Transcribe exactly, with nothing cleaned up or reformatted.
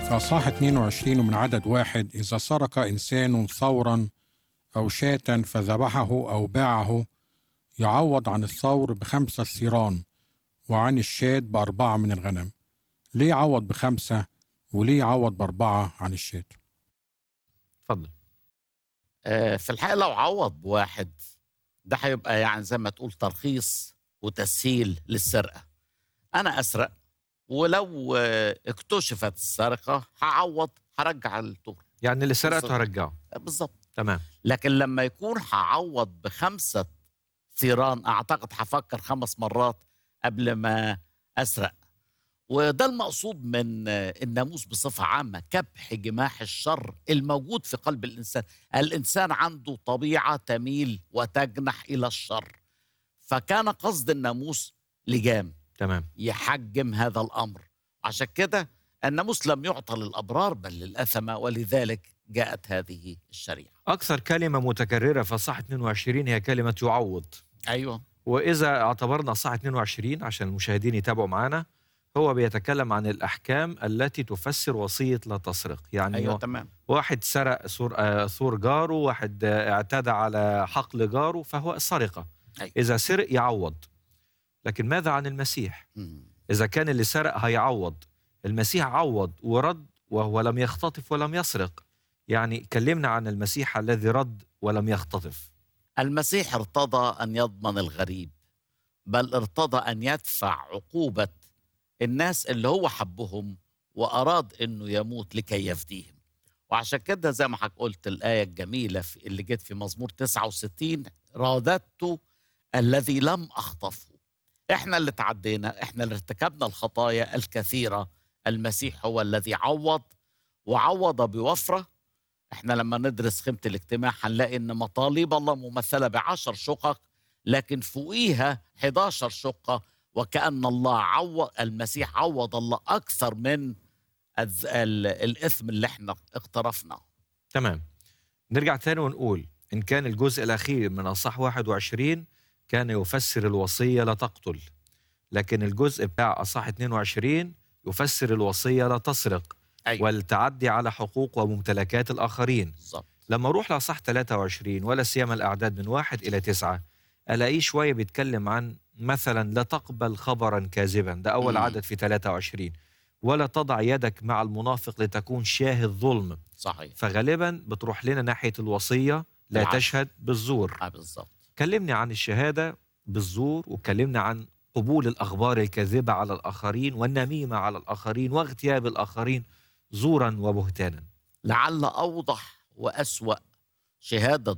فأصحاح اثنين وعشرين من عدد واحد: إذا سرق إنسان ثورا أو شاة فذبحه أو باعه يعوض عن الثور بخمسة ثيران وعن الشاة بأربعة من الغنم. ليه عوض بخمسة وليه عوض بأربعة عن الشاة؟ اتفضل. آه، في الحقيقة لو عوض بواحد ده هيبقى يعني زي ما تقول ترخيص وتسهيل للسرقة. أنا أسرق ولو آه، اكتشفت السرقة هعوض، هرجع الطور. يعني اللي سرقته بالظبط. هرجعه. بالظبط. تمام. لكن لما يكون هعوض بخمسة ثيران أعتقد هفكر خمس مرات قبل ما أسرق. وده المقصود من آه، الناموس بصفة عامة، كبح جماح الشر الموجود في قلب الإنسان. الإنسان عنده طبيعة تميل وتجنح إلى الشر، فكان قصد الناموس لجام تمام. يحجم هذا الأمر. عشان كده الناموس لم يعطى للأبرار بل للأثمة، ولذلك جاءت هذه الشريعة. أكثر كلمة متكررة في أصحاح اثنين وعشرين هي كلمة يعوض. أيوة. وإذا اعتبرنا أصحاح اثنين وعشرين عشان المشاهدين يتابعوا معنا، هو بيتكلم عن الأحكام التي تفسر وصية لا تسرق. يعني أيوة و- تمام. واحد سرق ثور آه، ثور جاره، واحد آه، اعتدى على حقل جاره، فهو السرقة. أيوة. إذا سرق يعوض. لكن ماذا عن المسيح؟ مم. إذا كان اللي سرق هيعوض، المسيح عوض ورد وهو لم يختطف ولم يسرق. يعني كلمنا عن المسيح الذي رد ولم يختطف. المسيح ارتضى أن يضمن الغريب، بل ارتضى أن يدفع عقوبة الناس اللي هو حبهم وأراد أنه يموت لكي يفديهم. وعشان كده زي ما حضرتك قلت الآية الجميلة في اللي جت في مزمور تسعة وستين: راددت الذي لم أخطفه. إحنا اللي تعدينا، إحنا اللي ارتكبنا الخطايا الكثيرة. المسيح هو الذي عوض، وعوض بوفرة. إحنا لما ندرس خيمة الاجتماع هنلاقي إن مطالب الله ممثلة بعشر شقق، لكن فوقيها حداشر شقة، وكأن الله عوض المسيح عوض الله أكثر من الز- ال- الإثم اللي إحنا اقترفناه. تمام. نرجع تاني ونقول إن كان الجزء الأخير من أصحاح واحد وعشرين كان يفسر الوصية لا تقتل، لكن الجزء بتاع أصحاح اثنين وعشرين يفسر الوصية لا تسرق أيوة. والتعدي على حقوق وممتلكات الآخرين. بالظبط. لما أروح لأصحاح ثلاثة وعشرين ولا سيما الأعداد من واحد إلى تسعة، ألاقيه شوية بيتكلم عن مثلا لا تقبل خبرا كاذبا، ده أول مم. عدد في ثلاثة وعشرين، ولا تضع يدك مع المنافق لتكون شاهد ظلم. صحيح. فغالبا بتروح لنا ناحية الوصية لا العدل. تشهد بالزور. آه بالظبط. كلمني عن الشهادة بالزور، وكلمنا عن قبول الأخبار الكاذبة على الآخرين والنميمة على الآخرين واغتياب الآخرين زورا وبهتانا. لعل أوضح وأسوأ شهادة